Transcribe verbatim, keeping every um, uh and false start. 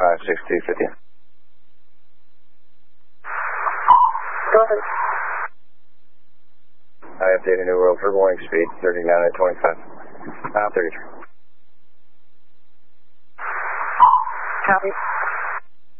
five six two fifty. Go ahead. I updated New World for warning speed, thirty-nine at twenty-five. Uh, thirty-three. Copy.